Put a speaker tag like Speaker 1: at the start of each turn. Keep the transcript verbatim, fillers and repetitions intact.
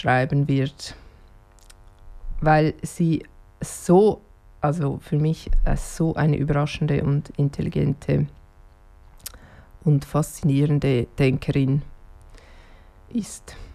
Speaker 1: schreiben wird, weil sie so, also für mich äh, so eine überraschende und intelligente und faszinierende Denkerin ist.